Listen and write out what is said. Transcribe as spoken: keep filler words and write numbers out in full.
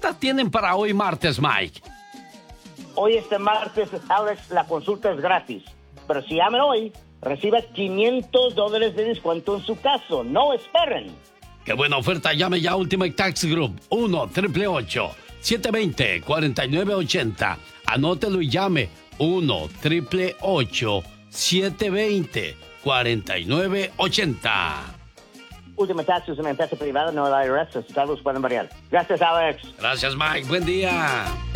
oferta tienen para hoy martes, Mike? Hoy este martes, Alex, la consulta es gratis. Pero si llaman hoy, recibe quinientos dólares de descuento en su caso. No esperen. ¡Qué buena oferta! Llame ya a Ultimate Tax Group. uno, ocho ocho ocho, siete dos cero, cuatro nueve ocho cero. Anótelo y llame. uno, ocho ocho ocho, siete dos cero, cuatro nueve ocho cero. Ultimate Tax es una empresa privada, no el I R S. Sus estados pueden variar. Gracias, Alex. Gracias, Mike. Buen día.